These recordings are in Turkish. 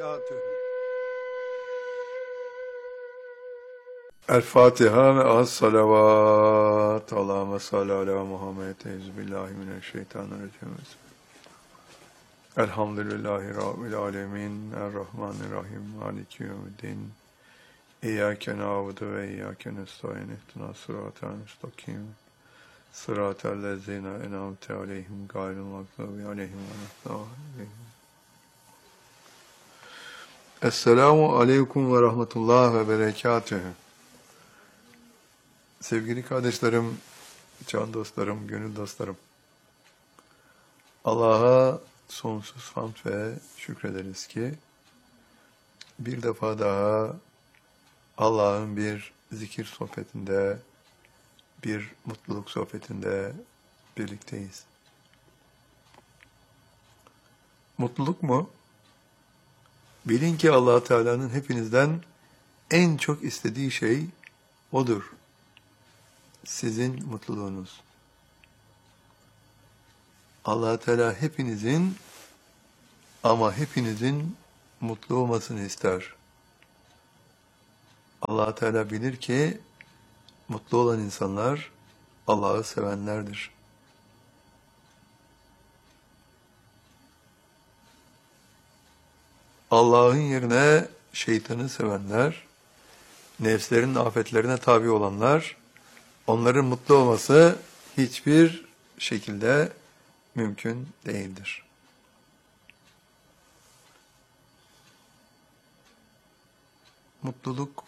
berekatühü. El Fatiha ve az salavat. Allahümme salli ala Muhammed. Euzubillahimineşşeytanirracim. Elhamdülillahi Rabbil alemin. Errahmanirrahim. Maliki yevmiddin. İyyâke na'budu ve iyyâke nestaîn. İhdina sıratal müstakim. Sıratal lezîne en'amte aleyhim gayril mağdûbi aleyhim veleddâllîn. Esselamu aleyküm ve rahmetullah ve berekatühü. Sevgili kardeşlerim, can dostlarım, gönül dostlarım. Allah'a sonsuz hamd ve şükrederiz ki bir defa daha Allah'ın bir zikir sohbetinde, bir mutluluk sohbetinde birlikteyiz. Mutluluk mu? Bilin ki Allah Teala'nın hepinizden en çok istediği şey odur. Sizin mutluluğunuz. Allah Teala hepinizin ama hepinizin mutlu olmasını ister. Allah Teala bilir ki mutlu olan insanlar Allah'ı sevenlerdir. Allah'ın yerine şeytanı sevenler, nefslerin afetlerine tabi olanlar, onların mutlu olması hiçbir şekilde mümkün değildir. Mutluluk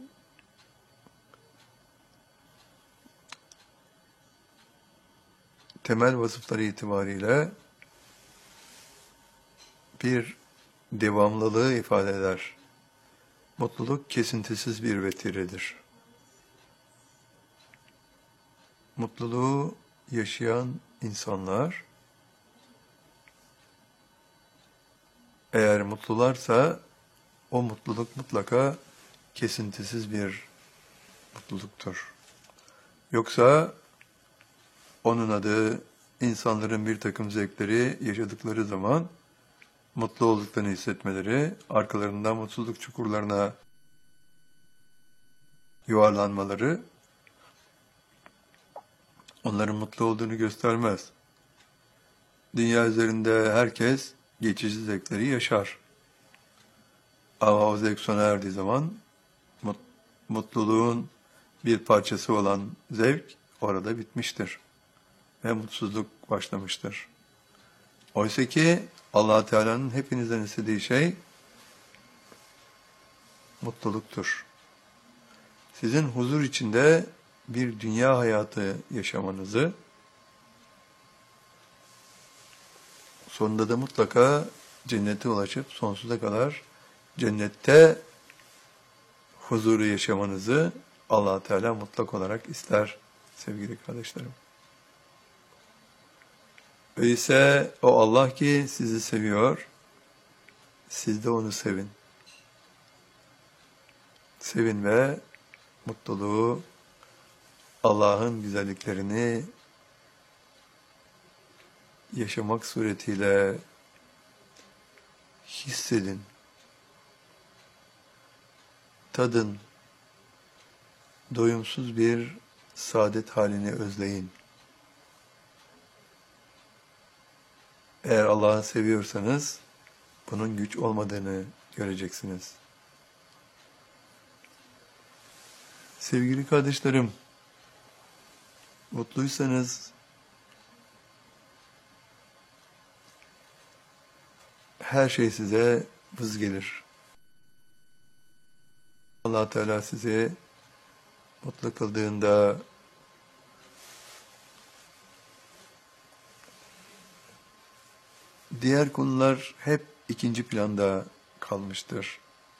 temel vasıfları itibariyle bir devamlılığı ifade eder. Mutluluk kesintisiz bir vetiredir. Mutluluğu yaşayan insanlar, eğer mutlularsa o mutluluk mutlaka kesintisiz bir mutluluktur. Yoksa onun adı insanların bir takım zevkleri yaşadıkları zaman mutlu olduklarını hissetmeleri, arkalarından mutsuzluk çukurlarına yuvarlanmaları onların mutlu olduğunu göstermez. Dünya üzerinde herkes geçici zevkleri yaşar. Ama o zevk sona erdiği zaman mutluluğun bir parçası olan zevk orada bitmiştir. Ve mutsuzluk başlamıştır. Oysa ki Allah Teala'nın hepinizden istediği şey mutluluktur. Sizin huzur içinde bir dünya hayatı yaşamanızı, sonunda da mutlaka cennete ulaşıp sonsuza kadar cennette huzuru yaşamanızı Allah Teala mutlak olarak ister sevgili kardeşlerim. Öyleyse o Allah ki sizi seviyor, siz de onu sevin. Sevin ve mutluluğu, Allah'ın güzelliklerini yaşamak suretiyle hissedin, tadın, doyumsuz bir saadet halini özleyin. Eğer Allah'ı seviyorsanız bunun güç olmadığını göreceksiniz. Sevgili kardeşlerim, mutluysanız her şey size vız gelir. Allah Teala sizi mutlu kıldığında diğer konular hep ikinci planda kalmıştır.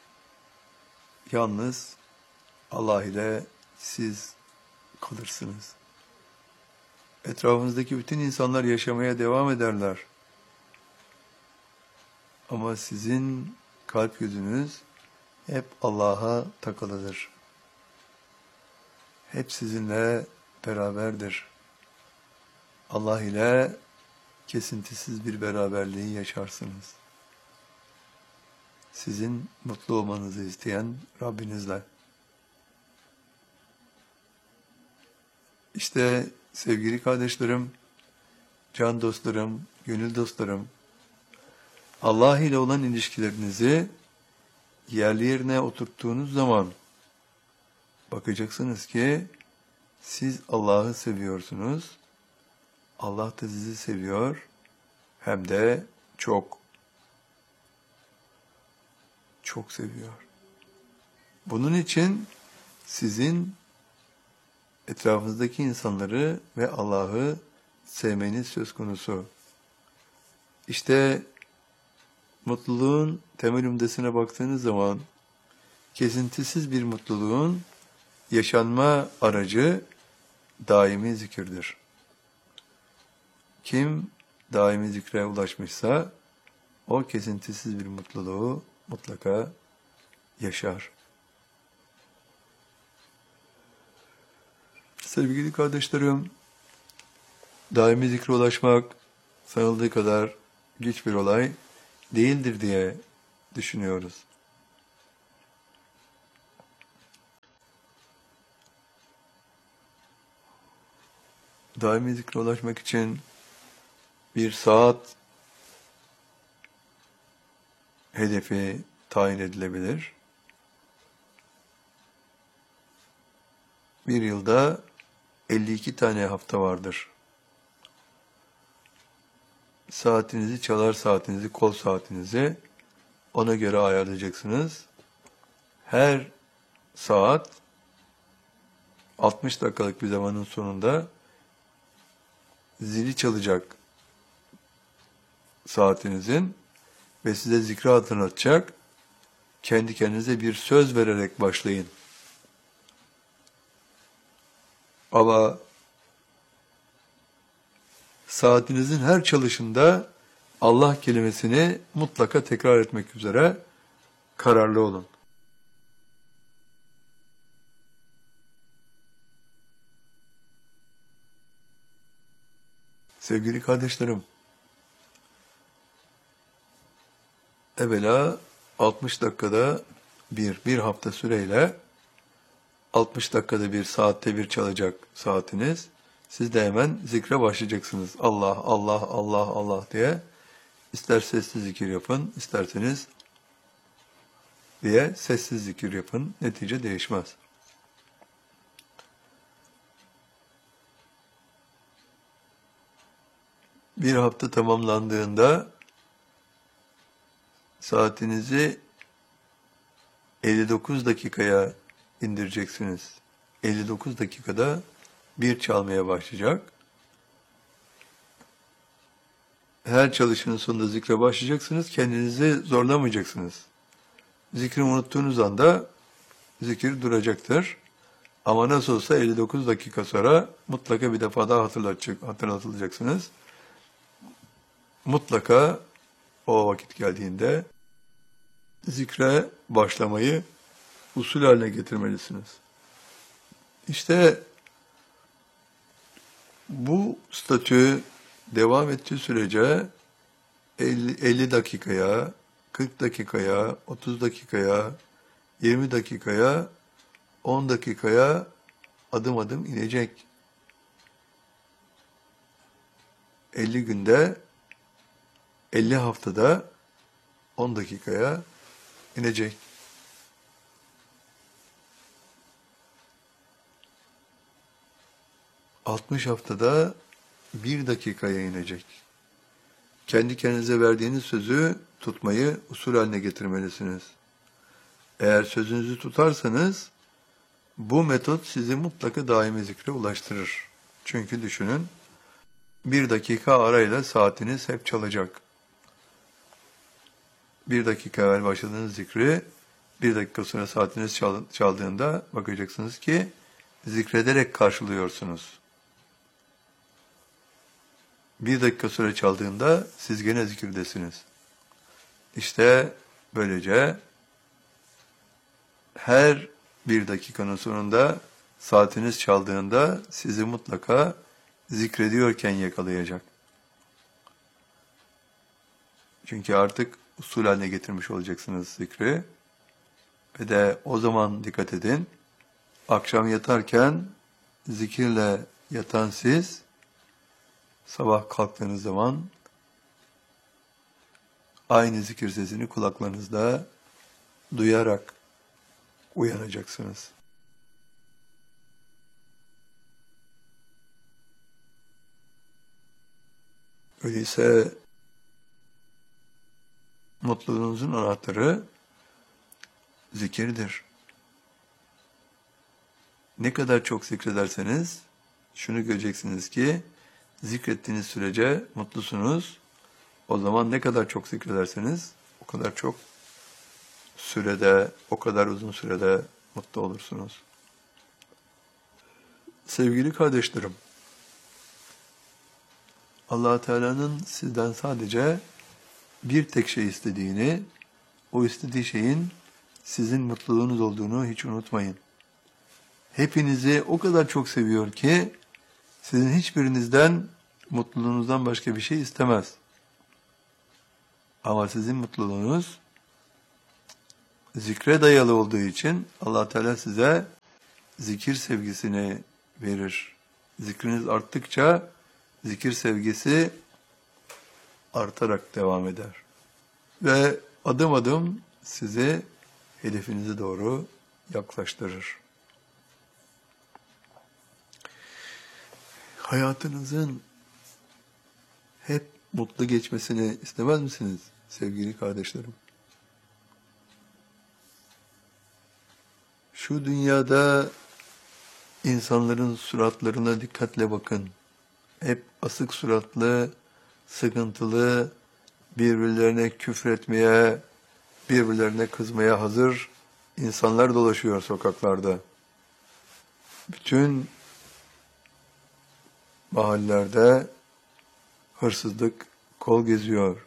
Yalnız Allah ile siz kalırsınız. Etrafınızdaki bütün insanlar yaşamaya devam ederler. Ama sizin kalp yüzünüz hep Allah'a takılıdır. Hep sizinle beraberdir. Allah ile kesintisiz bir beraberliği yaşarsınız. sizin mutlu olmanızı isteyen Rabbinizle. İşte sevgili kardeşlerim, can dostlarım, gönül dostlarım, Allah ile olan ilişkilerinizi yerli yerine oturttuğunuz zaman bakacaksınız ki siz Allah'ı seviyorsunuz, Allah da sizi seviyor, hem de çok, çok seviyor. Bunun için sizin etrafınızdaki insanları ve Allah'ı sevmeniz söz konusu. İşte mutluluğun temel ümdesine baktığınız zaman, kesintisiz bir mutluluğun yaşanma aracı daimi zikirdir. Kim daimi zikre ulaşmışsa, o kesintisiz bir mutluluğu mutlaka yaşar. Sevgili kardeşlerim, daimi zikre ulaşmak sanıldığı kadar güç bir olay değildir diye düşünüyoruz. Daimi zikre ulaşmak için bir saat hedefi tayin edilebilir. Bir yılda 52 tane hafta vardır. Saatinizi, çalar saatinizi, kol saatinizi ona göre ayarlayacaksınız. Her saat 60 dakikalık bir zamanın sonunda zili çalacak saatinizin ve size zikri hatırlatacak. Kendi kendinize bir söz vererek başlayın. Ama saatinizin her çalışında Allah kelimesini mutlaka tekrar etmek üzere kararlı olun. Sevgili kardeşlerim, evvela 60 dakikada bir hafta süreyle 60 dakikada bir, saatte bir çalacak saatiniz. Siz de hemen zikre başlayacaksınız. Allah, Allah, Allah, Allah diye. İster sessiz zikir yapın, isterseniz diye sessiz zikir yapın. Netice değişmez. Bir hafta tamamlandığında saatinizi 59 dakikaya indireceksiniz. 59 dakikada bir çalmaya başlayacak. Her çalışının sonunda zikre başlayacaksınız. Kendinizi zorlamayacaksınız. Zikri unuttuğunuz anda zikir duracaktır. Ama nasıl olsa 59 dakika sonra mutlaka bir defa daha hatırlatılacaksınız. Mutlaka o vakit geldiğinde zikre başlamayı usul haline getirmelisiniz. İşte bu statü devam ettiği sürece 50 dakikaya, 40 dakikaya, 30 dakikaya, 20 dakikaya, 10 dakikaya adım adım inecek. 50 günde, 50 haftada 10 dakikaya inecek. ...60 haftada 1 dakikaya inecek. Kendi kendinize verdiğiniz sözü tutmayı usul haline getirmelisiniz. Eğer sözünüzü tutarsanız, bu metot sizi mutlaka daimi zikre ulaştırır. Çünkü düşünün, 1 dakika arayla saatiniz hep çalacak. 1 dakika evvel başladığınız zikri, 1 dakika sonra saatiniz çaldığında bakacaksınız ki zikrederek karşılıyorsunuz. 1 dakika sonra çaldığında siz gene zikirdesiniz. İşte böylece her 1 dakikanın sonunda saatiniz çaldığında sizi mutlaka zikrediyorken yakalayacak. Çünkü artık usul haline getirmiş olacaksınız zikri. Ve de o zaman dikkat edin, akşam yatarken zikirle yatan siz, sabah kalktığınız zaman aynı zikir sesini kulaklarınızda duyarak uyanacaksınız. Öyleyse mutluluğunuzun anahtarı zikirdir. Ne kadar çok zikrederseniz şunu göreceksiniz ki zikrettiğiniz sürece mutlusunuz. O zaman ne kadar çok zikrederseniz o kadar çok sürede, o kadar uzun sürede mutlu olursunuz. Sevgili kardeşlerim, Allah Teala'nın sizden sadece bir tek şey istediğini, o istediği şeyin sizin mutluluğunuz olduğunu hiç unutmayın. Hepinizi o kadar çok seviyor ki sizin hiçbirinizden mutluluğunuzdan başka bir şey istemez. Ama sizin mutluluğunuz zikre dayalı olduğu için Allah Teala size zikir sevgisini verir. Zikriniz arttıkça zikir sevgisi artarak devam eder. Ve adım adım sizi hedefinize doğru yaklaştırır. Hayatınızın hep mutlu geçmesini istemez misiniz sevgili kardeşlerim? Şu dünyada insanların suratlarına dikkatle bakın. Hep asık suratlı, sıkıntılı, birbirlerine küfretmeye, birbirlerine kızmaya hazır insanlar dolaşıyor sokaklarda. Bütün mahallelerde hırsızlık kol geziyor.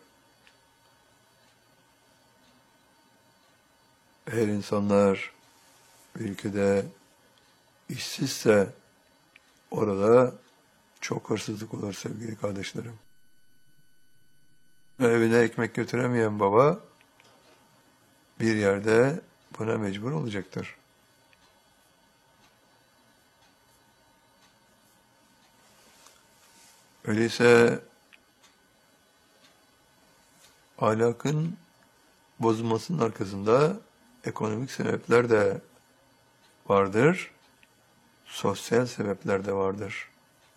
Eğer insanlar ülkede işsizse orada çok hırsızlık olur sevgili kardeşlerim. Evine ekmek götüremeyen baba bir yerde buna mecbur olacaktır. Öyleyse ahlakın bozulmasının arkasında ekonomik sebepler de vardır, sosyal sebepler de vardır.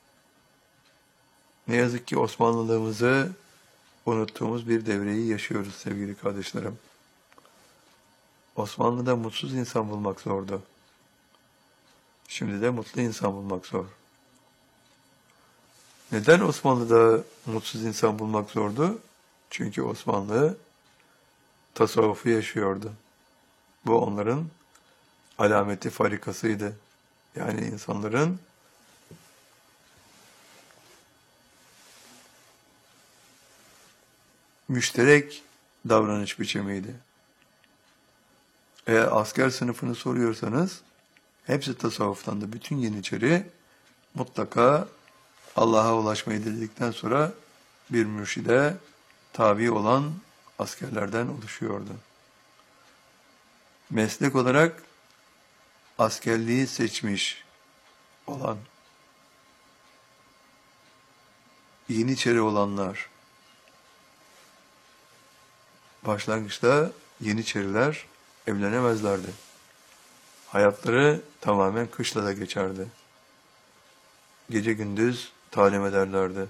Ne yazık ki Osmanlılığımızı unuttuğumuz bir devreyi yaşıyoruz sevgili kardeşlerim. Osmanlı'da mutsuz insan bulmak zordu. Şimdi de mutlu insan bulmak zor. Neden Osmanlı'da mutsuz insan bulmak zordu? Çünkü Osmanlı tasavvufu yaşıyordu. Bu onların alameti farikasıydı. Yani insanların müşterek davranış biçimiydi. Eğer asker sınıfını soruyorsanız hepsi tasavvuftandı. Bütün Yeniçeri mutlaka Allah'a ulaşmayı dedikten sonra bir mürşide tabi olan askerlerden oluşuyordu. Meslek olarak askerliği seçmiş olan, Yeniçeri olanlar, başlangıçta Yeniçeriler evlenemezlerdi. Hayatları tamamen kışlada geçerdi. Gece gündüz talim ederlerdi.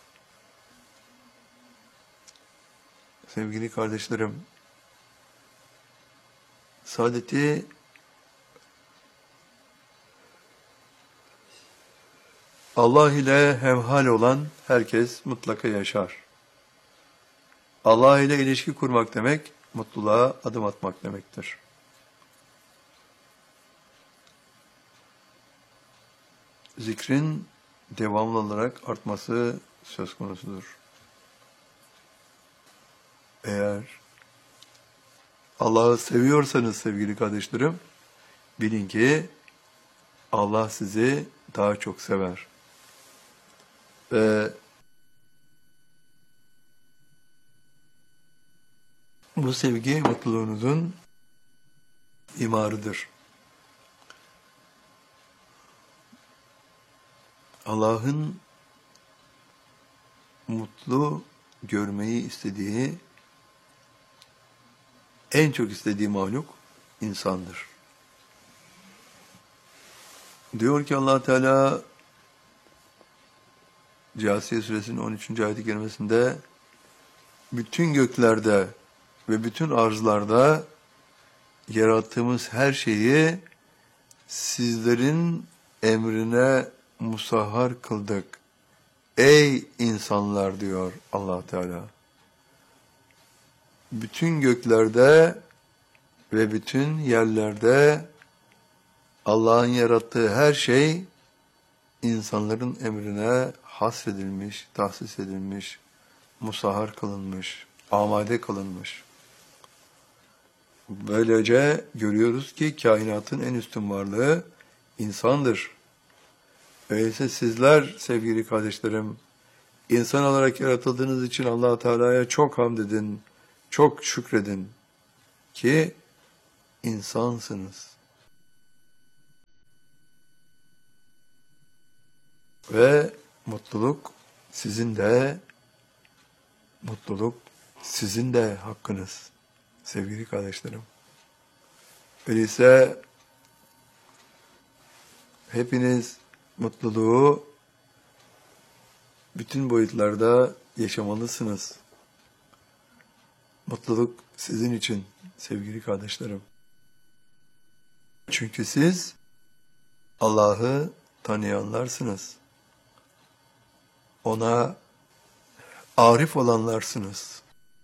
Sevgili kardeşlerim, saadeti Allah ile hemhal olan herkes mutlaka yaşar. Allah ile ilişki kurmak demek, mutluluğa adım atmak demektir. Zikrin devamlı olarak artması söz konusudur. Eğer Allah'ı seviyorsanız sevgili kardeşlerim, bilin ki Allah sizi daha çok sever. Ve Bu sevgi mutluluğunuzun imarıdır. Allah'ın mutlu görmeyi istediği, en çok istediği mahluk insandır. Diyor ki Allah Teala Câsiye Suresinin 13. ayet-i kerimesinde bütün göklerde ve bütün arzlarda yarattığımız her şeyi sizlerin emrine musahhar kıldık. Ey insanlar diyor Allah Teala. Bütün göklerde ve bütün yerlerde Allah'ın yarattığı her şey insanların emrine hasredilmiş, tahsis edilmiş, musahhar kılınmış, amade kılınmış. Böylece görüyoruz ki kainatın en üstün varlığı insandır. Öyleyse sizler sevgili kardeşlerim, insan olarak yaratıldığınız için Allah Teala'ya çok hamd edin, çok şükredin ki insansınız. Ve mutluluk sizin de hakkınız sevgili kardeşlerim. Öyleyse hepiniz mutluluğu bütün boyutlarda yaşamalısınız. Mutluluk sizin için sevgili kardeşlerim. Çünkü siz Allah'ı tanıyanlarsınız. Ona arif olanlarsınız.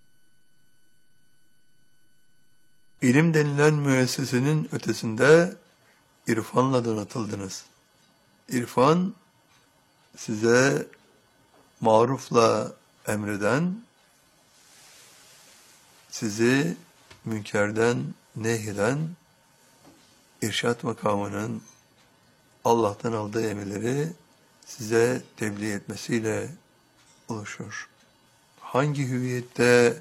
İlim denilen müessesenin ötesinde irfanla donatıldınız. İrfan size marufla emreden, sizi münkerden nehyeden, irşat makamının Allah'tan aldığı emirleri size tebliğ etmesiyle oluşur. Hangi hüviyette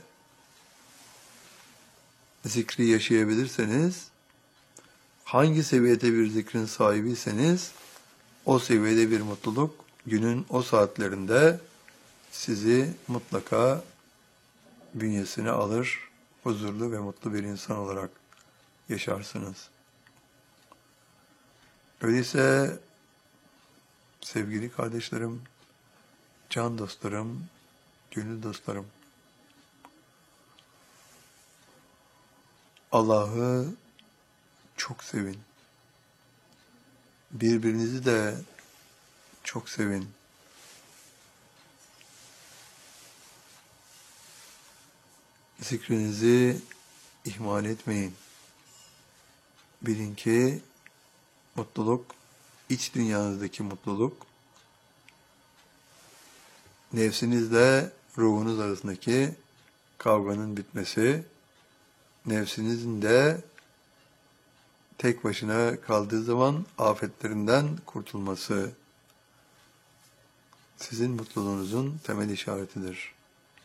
zikri yaşayabilirseniz, hangi seviyede bir zikrin sahibiyseniz, o seviyede bir mutluluk günün o saatlerinde sizi mutlaka bünyesine alır, huzurlu ve mutlu bir insan olarak yaşarsınız. Öyleyse sevgili kardeşlerim, can dostlarım, gönül dostlarım, Allah'ı çok sevin. Birbirinizi de çok sevin. Zikrinizi ihmal etmeyin. Bilin ki mutluluk, iç dünyanızdaki mutluluk, nefsinizle ruhunuz arasındaki kavganın bitmesi, nefsinizin de tek başına kaldığı zaman afetlerinden kurtulması sizin mutluluğunuzun temel işaretidir.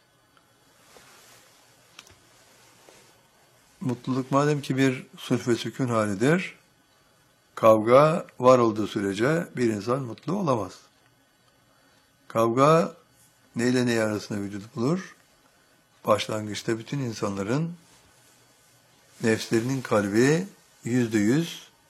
Mutluluk madem ki bir sulh ve sükun halidir, kavga var olduğu sürece bir insan mutlu olamaz. Kavga neyle ne arasında vücut bulur? Başlangıçta bütün insanların nefslerinin kalbi %100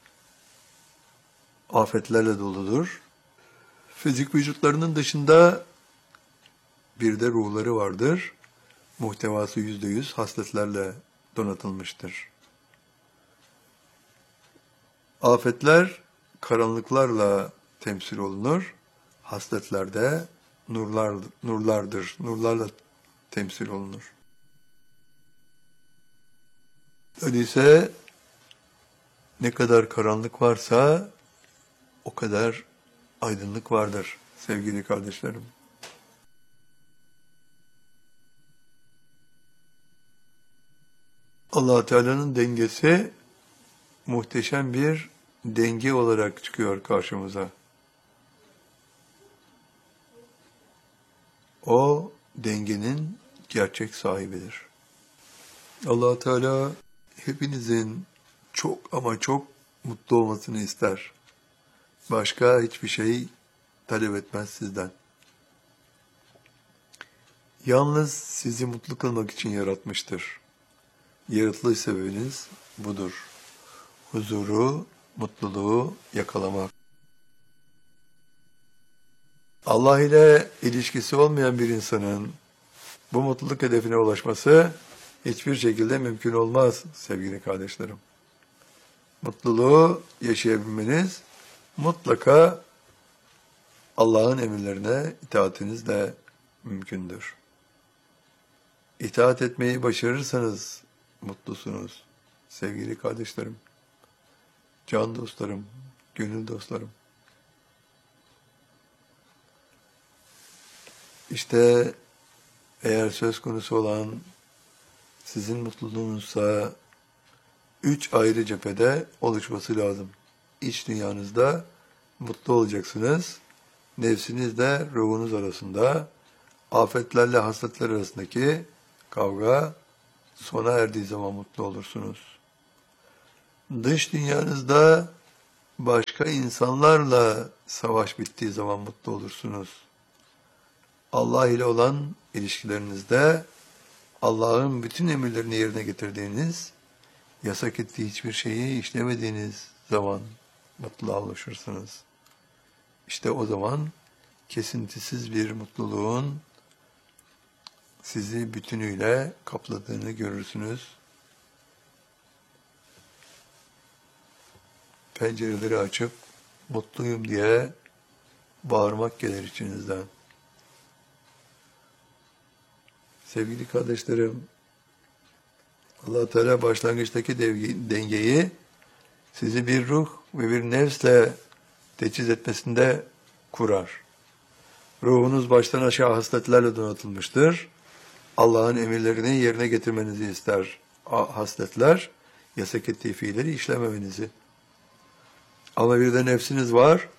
afetlerle doludur. Fizik vücutlarının dışında bir de ruhları vardır. Muhtevası %100 hasletlerle donatılmıştır. Afetler karanlıklarla temsil olunur. Hasletler de nurlardır. Nurlarla temsil olunur. Öyleyse ne kadar karanlık varsa o kadar aydınlık vardır sevgili kardeşlerim. Allah Teala'nın dengesi muhteşem bir denge olarak çıkıyor karşımıza. O dengenin gerçek sahibidir. Allah Teala hepinizin çok ama çok mutlu olmasını ister. Başka hiçbir şey talep etmez sizden. Yalnız sizi mutlu kılmak için yaratmıştır. Yaratılış sebebiniz budur. Huzuru, mutluluğu yakalamak. Allah ile ilişkisi olmayan bir insanın bu mutluluk hedefine ulaşması hiçbir şekilde mümkün olmaz sevgili kardeşlerim. Mutluluğu yaşayabilmeniz mutlaka Allah'ın emirlerine itaatinizle mümkündür. İtaat etmeyi başarırsanız mutlusunuz sevgili kardeşlerim, can dostlarım, gönül dostlarım. İşte eğer söz konusu olan sizin mutluluğunuzsa 3 ayrı cephede oluşması lazım. İç dünyanızda mutlu olacaksınız. Nefsinizle ruhunuz arasında, afetlerle hasletler arasındaki kavga sona erdiği zaman mutlu olursunuz. Dış dünyanızda başka insanlarla savaş bittiği zaman mutlu olursunuz. Allah ile olan ilişkilerinizde Allah'ın bütün emirlerini yerine getirdiğiniz, yasak ettiği hiçbir şeyi işlemediğiniz zaman mutluluğa ulaşırsınız. İşte o zaman kesintisiz bir mutluluğun sizi bütünüyle kapladığını görürsünüz. Pencereleri açıp mutluyum diye bağırmak gelir içinizden. Sevgili kardeşlerim, Allah Teala başlangıçtaki dengeyi sizi bir ruh ve bir nefsle teçhiz etmesinde kurar. Ruhunuz baştan aşağı hasletlerle donatılmıştır. Allah'ın emirlerini yerine getirmenizi ister. Hasletler, yasak ettiği fiilleri işlememenizi. Ama bir de nefsiniz var.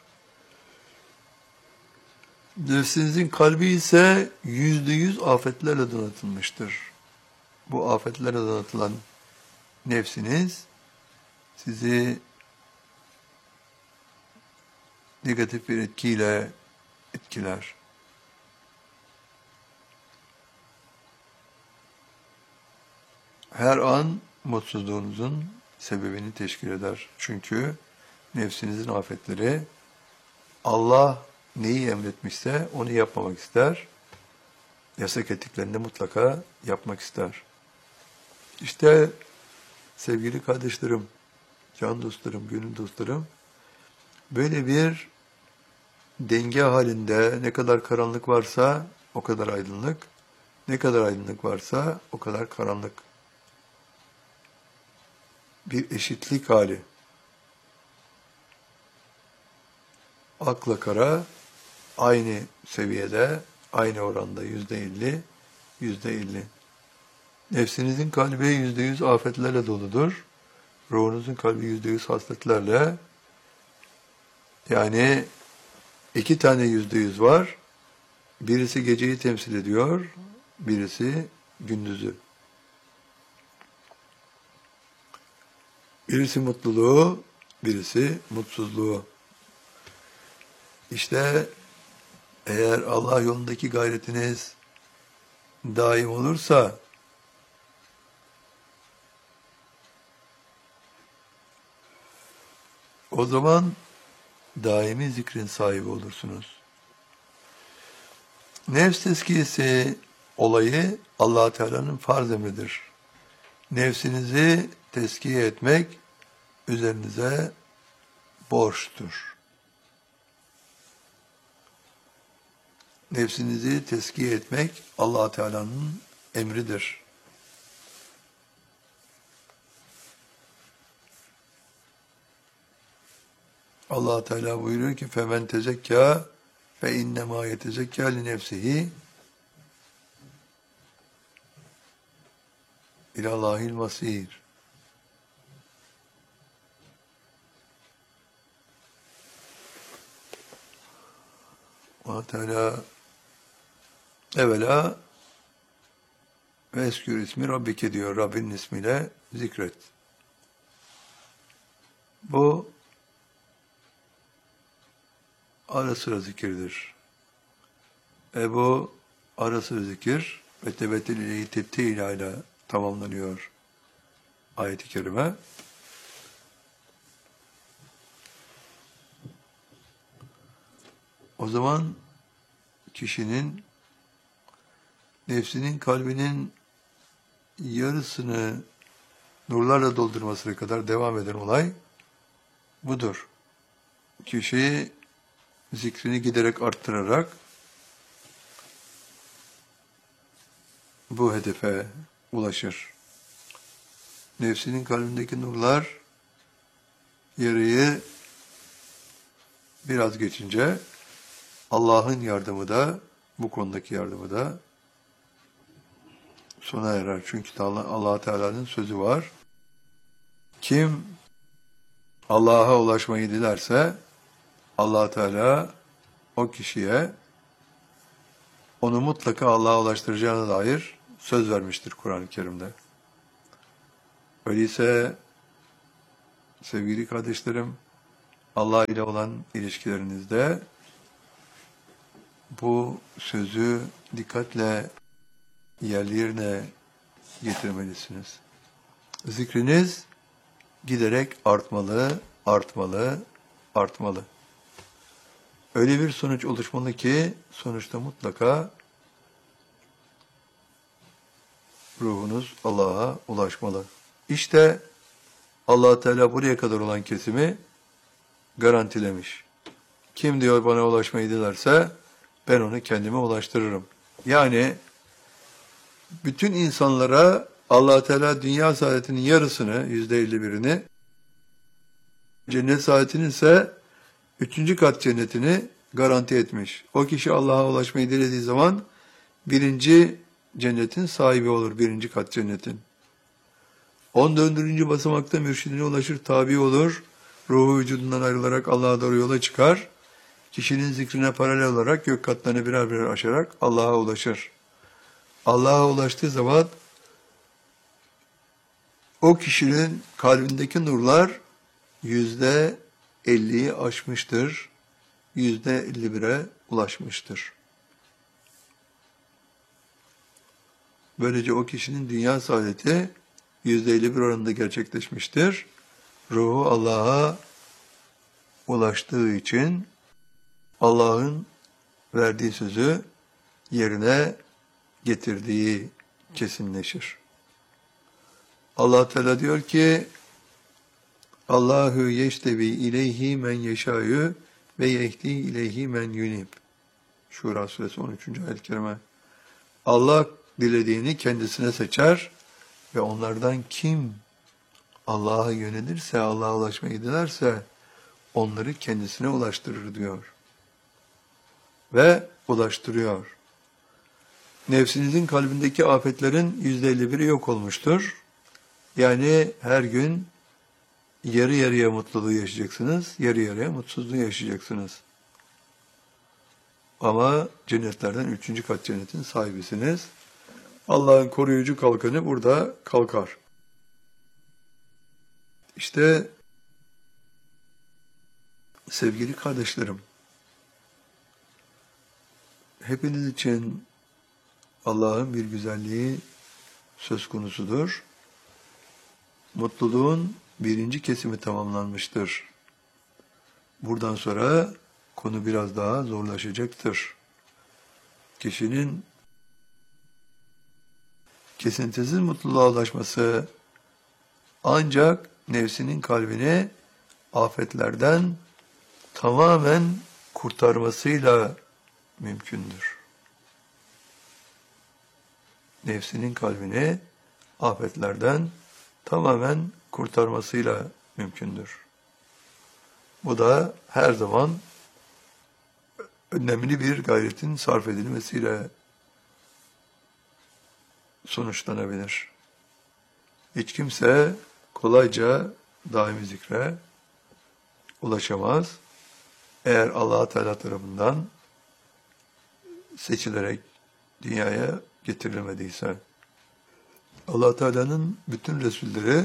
Nefsinizin kalbi ise %100 afetlerle donatılmıştır. Bu afetlerle donatılan nefsiniz sizi negatif bir etkiyle etkiler. Her an mutsuzluğunuzun sebebini teşkil eder. Çünkü nefsinizin afetleri Allah neyi emretmişse onu yapmamak ister. Yasak ettiklerini mutlaka yapmak ister. İşte sevgili kardeşlerim, can dostlarım, gönül dostlarım, böyle bir denge halinde ne kadar karanlık varsa o kadar aydınlık, ne kadar aydınlık varsa o kadar karanlık. Bir eşitlik hali. Akla kara aynı seviyede, aynı oranda %50, %50. Nefsinizin kalbi %100 afetlerle doludur. Ruhunuzun kalbi %100 hasletlerle. Yani 2 tane %100 var. Birisi geceyi temsil ediyor, birisi gündüzü. Birisi mutluluğu, birisi mutsuzluğu. İşte eğer Allah yolundaki gayretiniz daim olursa, o zaman daimi zikrin sahibi olursunuz. Nefs tezkiyesi olayı Allah Teala'nın farz emridir. Nefsinizi tezkiye etmek üzerinize borçtur. Nefsinizi tezkiye etmek Allah Teala'nın emridir. Allah Teala buyuruyor ki femen tezekka fe innema yetezekka li nefsihi ilallahil masir. Allah Teala evvela ve eskür ismi Rabbike diyor. Rabbinin ismiyle zikret. Bu ara sıra zikirdir. Bu ara sıra zikir ve tebettül ile tebtîl ile tamamlanıyor ayet-i kerime. O zaman kişinin nefsinin, kalbinin yarısını nurlarla doldurmasına kadar devam eden olay budur. Kişi zikrini giderek arttırarak bu hedefe ulaşır. Nefsinin kalbindeki nurlar yarıyı biraz geçince Allah'ın yardımı da, bu konudaki yardımı da sona erer. Çünkü Allah Teala'nın sözü var. Kim Allah'a ulaşmayı dilerse Allah Teala o kişiye onu mutlaka Allah'a ulaştıracağına dair söz vermiştir Kur'an-ı Kerim'de. Öyleyse sevgili kardeşlerim, Allah ile olan ilişkilerinizde bu sözü dikkatle yerlerine getirmelisiniz. Zikriniz giderek artmalı, artmalı, artmalı. Öyle bir sonuç oluşmalı ki sonuçta mutlaka ruhunuz Allah'a ulaşmalı. İşte Allah Teala buraya kadar olan kesimi garantilemiş. Kim diyor bana ulaşmayı dilerse ben onu kendime ulaştırırım. Yani bütün insanlara Allah Teala dünya saadetinin yarısını, %51'ini, cennet saadetinin ise 3. kat cennetini garanti etmiş. O kişi Allah'a ulaşmayı dilediği zaman 1. cennetin sahibi olur, 1. kat cennetin. 14. basamakta mürşidine ulaşır, tabi olur, ruhu vücudundan ayrılarak Allah'a doğru yola çıkar. Kişinin zikrine paralel olarak gök katlarını birer birer aşarak Allah'a ulaşır. Allah'a ulaştığı zaman o kişinin kalbindeki nurlar %50'yi aşmıştır, %51'e ulaşmıştır. Böylece o kişinin dünya saadeti %51 oranında gerçekleşmiştir. Ruhu Allah'a ulaştığı için Allah'ın verdiği sözü yerine getirdiği kesinleşir. Allah Teala diyor ki Allahu yeştevi ileyhi men yeşâ'yu ve yehdi ileyhi men yunib. Şura suresi 13. ayet-i kerime. Allah dilediğini kendisine seçer ve onlardan kim Allah'a yönelirse, Allah'a ulaşmayı dilerse onları kendisine ulaştırır diyor. Ve ulaştırıyor. Nefsinizin kalbindeki afetlerin %51'i yok olmuştur. Yani her gün yarı yarıya mutluluğu yaşayacaksınız, yarı yarıya mutsuzluğu yaşayacaksınız. Ama cennetlerden 3. kat cennetin sahibisiniz. Allah'ın koruyucu kalkanı burada kalkar. İşte sevgili kardeşlerim, hepiniz için Allah'ın bir güzelliği söz konusudur. Mutluluğun 1. kesimi tamamlanmıştır. Buradan sonra konu biraz daha zorlaşacaktır. Kişinin kesintisiz mutluluğa ulaşması ancak nefsinin kalbini afetlerden tamamen kurtarmasıyla mümkündür. Nefsinin kalbini afetlerden tamamen kurtarmasıyla mümkündür. Bu da her zaman önemli bir gayretin sarf edilmesiyle sonuçlanabilir. Hiç kimse kolayca daimi zikre ulaşamaz. Eğer Allah Teala tarafından seçilerek dünyaya getirilmediyse. Allah Teala'nın bütün Resulleri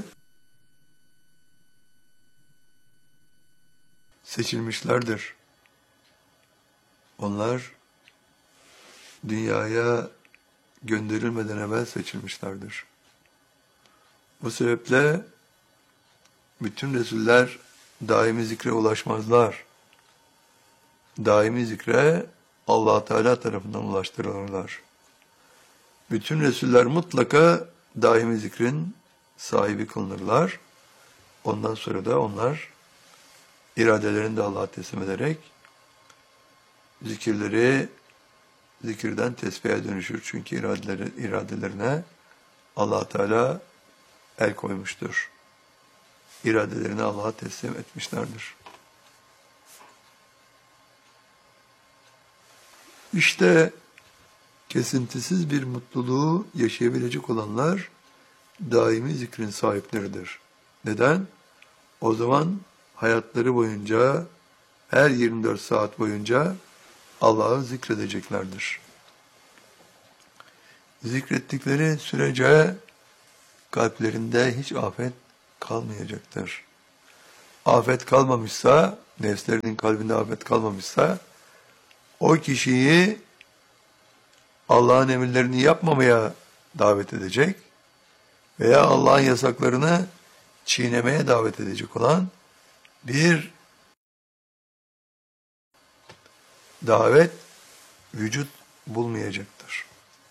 seçilmişlerdir. Onlar dünyaya gönderilmeden evvel seçilmişlerdir. Bu sebeple bütün Resuller daimi zikre ulaşmazlar. Daimi zikre Allah Teala tarafından ulaştırılırlar. Bütün Resuller mutlaka daimi zikrin sahibi kılınırlar. Ondan sonra da onlar iradelerini de Allah'a teslim ederek zikirden tesbihe dönüşür. Çünkü iradelerine Allah Teala el koymuştur. İradelerini Allah'a teslim etmişlerdir. İşte kesintisiz bir mutluluğu yaşayabilecek olanlar daimi zikrin sahipleridir. Neden? O zaman hayatları boyunca, her 24 saat boyunca Allah'ı zikredeceklerdir. Zikrettikleri sürece kalplerinde hiç afet kalmayacaktır. Afet kalmamışsa, nefslerinin kalbinde afet kalmamışsa, o kişiyi Allah'ın emirlerini yapmamaya davet edecek veya Allah'ın yasaklarını çiğnemeye davet edecek olan bir davet vücut bulmayacaktır.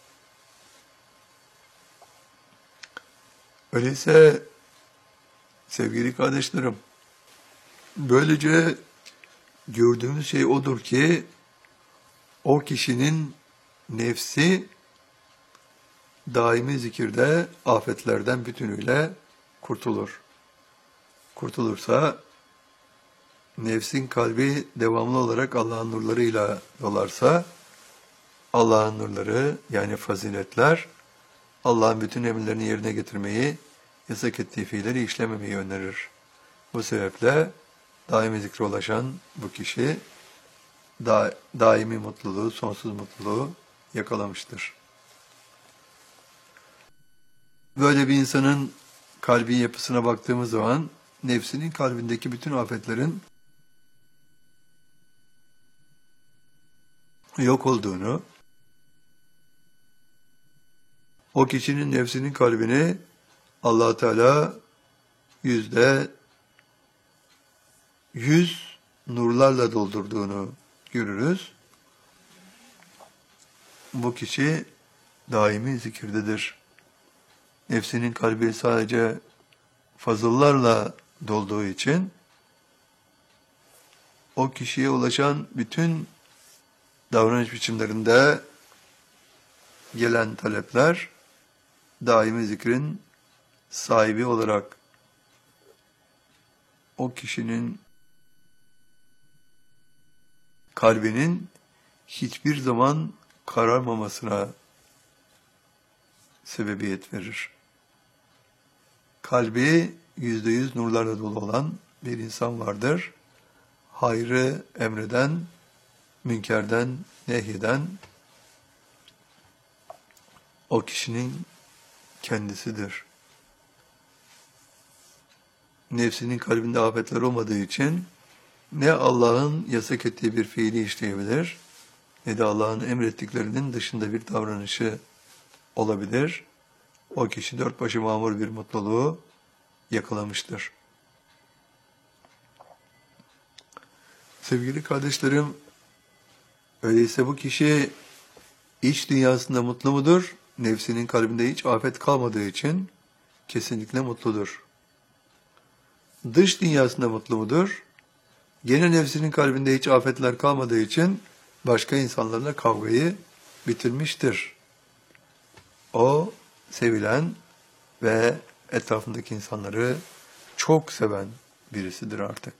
Öyleyse sevgili kardeşlerim, böylece gördüğümüz şey odur ki o kişinin nefsi daimi zikirde afetlerden bütünüyle kurtulur. Kurtulursa nefsin kalbi devamlı olarak Allah'ın nurlarıyla dolarsa Allah'ın nurları yani faziletler Allah'ın bütün emirlerini yerine getirmeyi, yasak ettiği fiilleri işlememeyi önerir. Bu sebeple daimi zikre ulaşan bu kişi daimi mutluluğu, sonsuz mutluluğu yakalamıştır. Böyle bir insanın kalbi yapısına baktığımız zaman nefsinin kalbindeki bütün afetlerin yok olduğunu, o kişinin nefsinin kalbini Allah Teala %100 nurlarla doldurduğunu görürüz. Bu kişi daimi zikirdedir. Nefsinin kalbi sadece fazıllarla dolduğu için o kişiye ulaşan bütün davranış biçimlerinde gelen talepler daimi zikrin sahibi olarak o kişinin kalbinin hiçbir zaman kararmamasına sebebiyet verir. Kalbi %100 nurlarla dolu olan bir insan vardır. Hayrı emreden, münkerden nehyeden o kişinin kendisidir. Nefsinin kalbinde afetler olmadığı için ne Allah'ın yasak ettiği bir fiili işleyebilir, ne de Allah'ın emrettiklerinin dışında bir davranışı olabilir. O kişi dört başı mamur bir mutluluğu yakalamıştır. Sevgili kardeşlerim, öyleyse bu kişi iç dünyasında mutlu mudur? Nefsinin kalbinde hiç afet kalmadığı için kesinlikle mutludur. Dış dünyasında mutlu mudur? Gene nefsinin kalbinde hiç afetler kalmadığı için başka insanlarla kavgayı bitirmiştir. O sevilen ve etrafındaki insanları çok seven birisidir artık.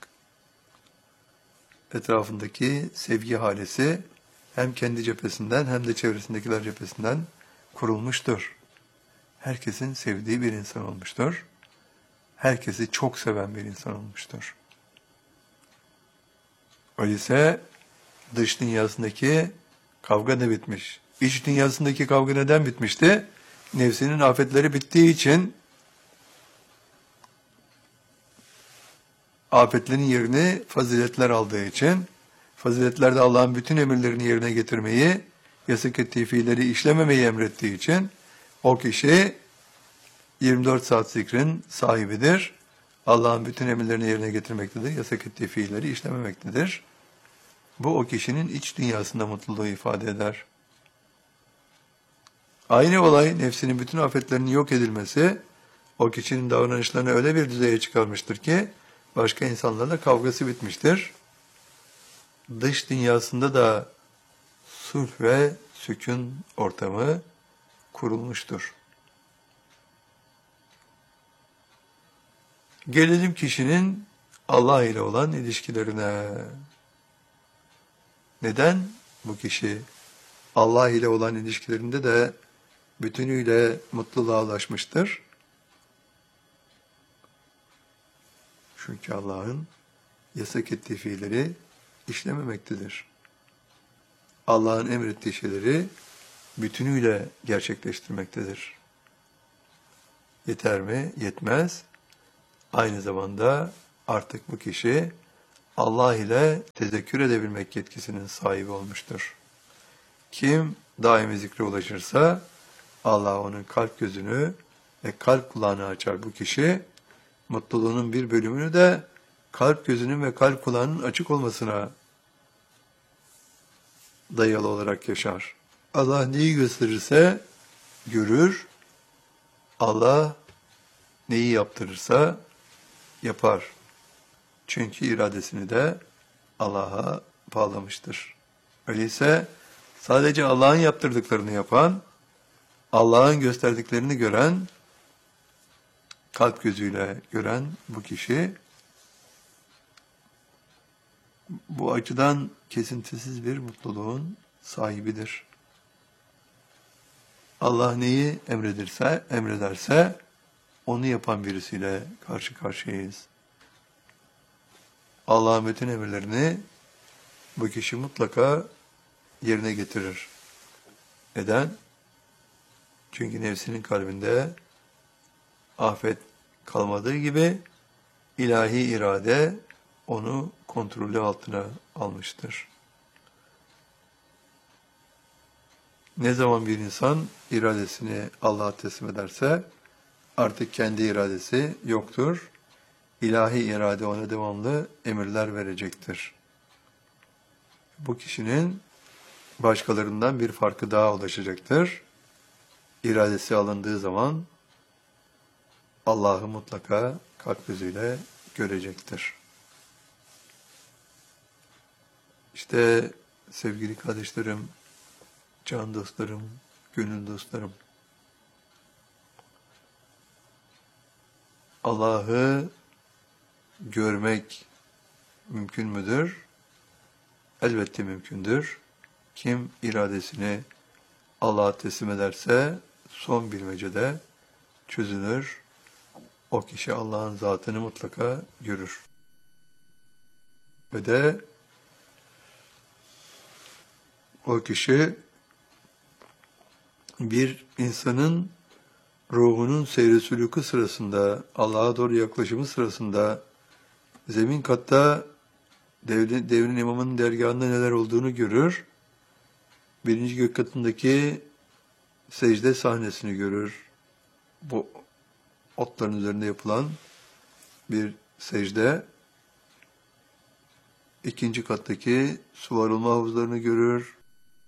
Etrafındaki sevgi halesi hem kendi cephesinden hem de çevresindekiler cephesinden kurulmuştur. Herkesin sevdiği bir insan olmuştur. Herkesi çok seven bir insan olmuştur. Öyleyse dış dünyasındaki kavga da bitmiş. İç dünyasındaki kavga neden bitmişti? nefsinin afetleri bittiği için afetlerin yerini faziletler aldığı için, faziletler de Allah'ın bütün emirlerini yerine getirmeyi, yasak ettiği fiilleri işlememeyi emrettiği için o kişi 24 saat zikrin sahibidir. Allah'ın bütün emirlerini yerine getirmektedir, yasak ettiği fiilleri işlememektedir. Bu o kişinin iç dünyasında mutluluğu ifade eder. Aynı olay nefsinin bütün afetlerinin yok edilmesi, o kişinin davranışlarını öyle bir düzeye çıkarmıştır ki, başka insanlarla kavgası bitmiştir. Dış dünyasında da sulh ve sükun ortamı kurulmuştur. Gelelim kişinin Allah ile olan ilişkilerine. Neden bu kişi Allah ile olan ilişkilerinde de bütünüyle mutluluğa ulaşmıştır? Çünkü Allah'ın yasak ettiği fiilleri işlememektedir. Allah'ın emrettiği şeyleri bütünüyle gerçekleştirmektedir. Yeter mi? Yetmez. Aynı zamanda artık bu kişi Allah ile tezekkür edebilmek yetkisinin sahibi olmuştur. Kim daimi zikre ulaşırsa Allah onun kalp gözünü ve kalp kulağını açar. Bu kişi mutluluğunun bir bölümünü de kalp gözünün ve kalp kulağının açık olmasına dayalı olarak yaşar. Allah neyi gösterirse görür, Allah neyi yaptırırsa yapar. Çünkü iradesini de Allah'a bağlamıştır. Öyleyse sadece Allah'ın yaptırdıklarını yapan, Allah'ın gösterdiklerini gören, kalp gözüyle gören bu kişi, bu açıdan kesintisiz bir mutluluğun sahibidir. Allah neyi emrederse onu yapan birisiyle karşı karşıyayız. Allah'ın bütün emirlerini bu kişi mutlaka yerine getirir. Neden? Çünkü nefsinin kalbinde afet kalmadığı gibi ilahi irade onu kontrolü altına almıştır. Ne zaman bir insan iradesini Allah'a teslim ederse artık kendi iradesi yoktur. İlahi irade ona devamlı emirler verecektir. Bu kişinin başkalarından bir farkı daha ulaşacaktır. İradesi alındığı zaman Allah'ı mutlaka kalp gözüyle görecektir. İşte sevgili kardeşlerim, can dostlarım, gönül dostlarım, Allah'ı görmek mümkün müdür? Elbette mümkündür. Kim iradesini Allah'a teslim ederse son bilmecede çözülür. O kişi Allah'ın zatını mutlaka görür. Ve de o kişi bir insanın ruhunun seyri sülûkü sırasında, Allah'a doğru yaklaşımı sırasında zemin katta devrin imamının dergahında neler olduğunu görür. Birinci gök katındaki secde sahnesini görür. Bu otların üzerinde yapılan bir secde. İkinci kattaki su arılma havuzlarını görür.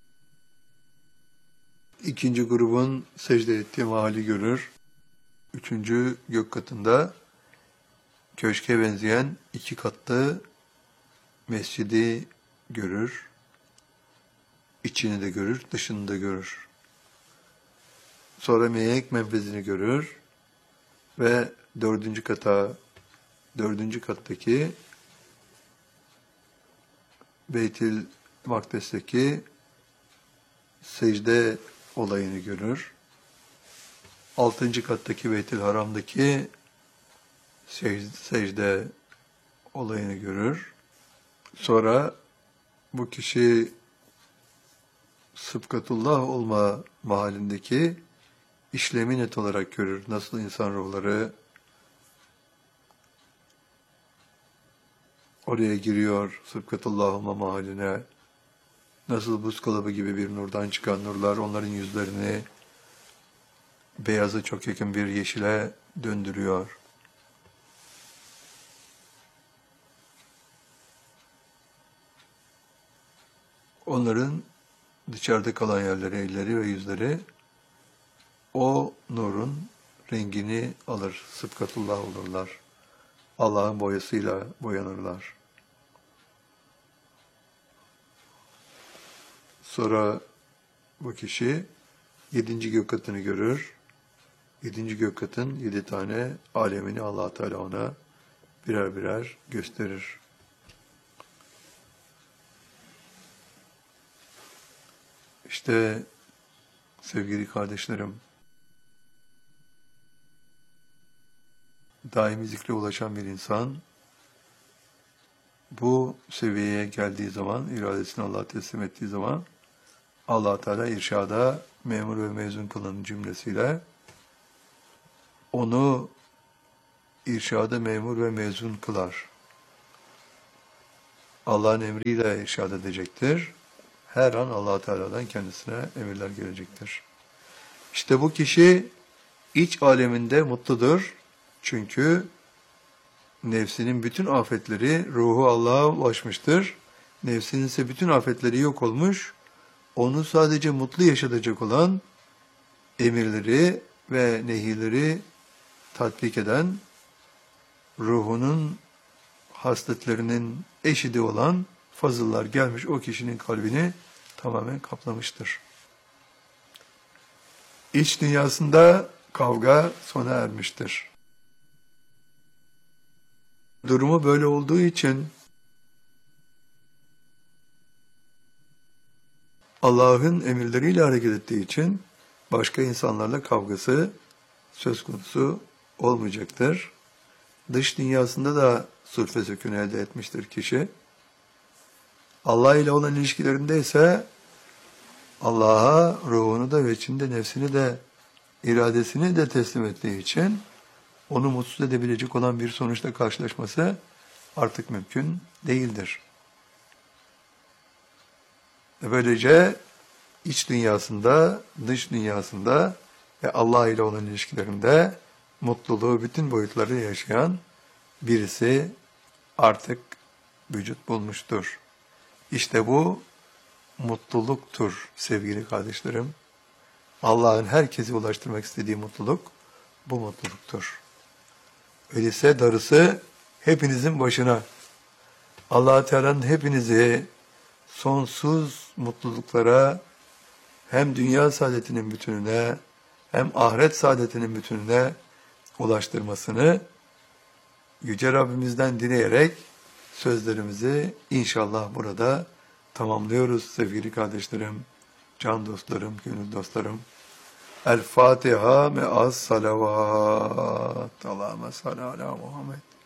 İkinci grubun secde ettiği mahalli görür. Üçüncü gök katında köşke benzeyen 2 katlı mescidi görür. İçini de görür, dışını da görür. Sonra melek menfezini görür ve dördüncü kattaki Beytül Makdes'teki secde olayını görür. 6. kattaki Beytül Haram'daki secde olayını görür. Sonra bu kişi Sıbgatullah olma mahallindeki işlemi net olarak görür. Nasıl insan ruhları oraya giriyor, sıbgatullahümme mahaline, nasıl buz kalıbı gibi bir nurdan çıkan nurlar onların yüzlerini beyazı çok yakın bir yeşile döndürüyor. Onların dışarıda kalan yerleri, elleri ve yüzleri o nurun rengini alır, sıbgatullah olurlar. Allah'ın boyasıyla boyanırlar. Sonra bu kişi 7. gök katını görür. 7. gök katın 7 tane alemini Allah Teala ona birer birer gösterir. İşte sevgili kardeşlerim, daimi zikre ulaşan bir insan bu seviyeye geldiği zaman, iradesini Allah'a teslim ettiği zaman Allah Teala irşada memur ve mezun kılan cümlesiyle onu irşada memur ve mezun kılar. Allah'ın emriyle irşad edecektir. Her an Allah Teala'dan kendisine emirler gelecektir. İşte bu kişi iç aleminde mutludur. Çünkü nefsinin bütün afetleri, ruhu Allah'a ulaşmıştır. Nefsinin ise bütün afetleri yok olmuş. Onu sadece mutlu yaşatacak olan emirleri ve nehirleri tatbik eden, ruhunun hasletlerinin eşidi olan fazıllar gelmiş o kişinin kalbini tamamen kaplamıştır. İç dünyasında kavga sona ermiştir. Durumu böyle olduğu için Allah'ın emirleriyle hareket ettiği için başka insanlarla kavgası söz konusu olmayacaktır. Dış dünyasında da sulh ve sükun elde etmiştir kişi. Allah ile olan ilişkilerinde ise Allah'a ruhunu da ve içinde nefsini de iradesini de teslim ettiği için onu mutsuz edebilecek olan bir sonuçla karşılaşması artık mümkün değildir. Böylece iç dünyasında, dış dünyasında ve Allah ile olan ilişkilerinde mutluluğu bütün boyutları yaşayan birisi artık vücut bulmuştur. İşte bu mutluluktur sevgili kardeşlerim. Allah'ın herkese ulaştırmak istediği mutluluk bu mutluluktur. Öyleyse darısı hepinizin başına. Allah Teala'nın hepinizi sonsuz mutluluklara hem dünya saadetinin bütününe hem ahiret saadetinin bütününe ulaştırmasını Yüce Rabbimizden dileyerek sözlerimizi inşallah burada tamamlıyoruz sevgili kardeşlerim, can dostlarım, gönül dostlarım. El Fatiha me'as salavat. Allahümme salli ala Muhammed.